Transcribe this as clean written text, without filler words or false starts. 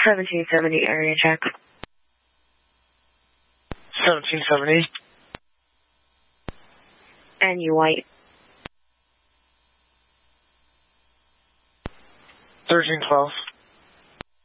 1770 area check. 1770. And you white. 1312.